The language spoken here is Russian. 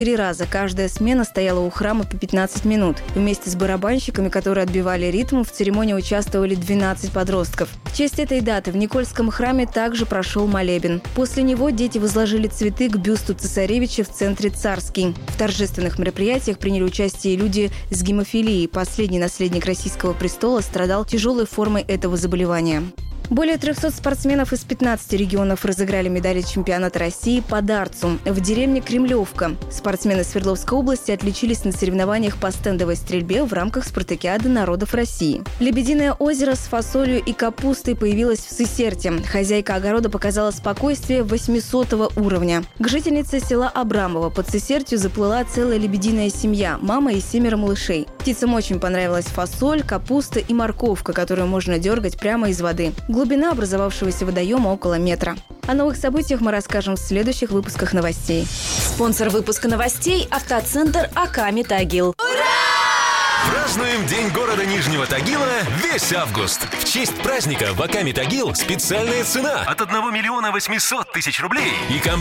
3 раза. Каждая смена стояла у храма по 15 минут. Вместе с барабанщиками, которые отбивали ритм, в церемонии участвовали 12 подростков. В честь этой даты в Никольском храме также прошел молебен. После него дети возложили цветы к бюсту цесаревича в центре Царский. В торжественных мероприятиях приняли участие люди с гемофилией. Последний наследник российского престола страдал тяжелой формой этого заболевания. Более 300 спортсменов из 15 регионов разыграли медали чемпионата России по дартсу в деревне Кремлевка. Спортсмены Свердловской области отличились на соревнованиях по стендовой стрельбе в рамках спартакиады народов России. Лебединое озеро с фасолью и капустой появилось в Сысерте. Хозяйка огорода показала спокойствие 800 уровня. К жительнице села Абрамово под Сысертью заплыла целая лебединая семья, мама и 7 малышей. Птицам очень понравилась фасоль, капуста и морковка, которую можно дергать прямо из воды. Глубина образовавшегося водоема около метра. О новых событиях мы расскажем в следующих выпусках новостей. Спонсор выпуска новостей – автоцентр Аками Тагил. Празднуем День города Нижнего Тагила весь август. В честь праздника в Аками Тагил специальная цена от 1 800 000 рублей. И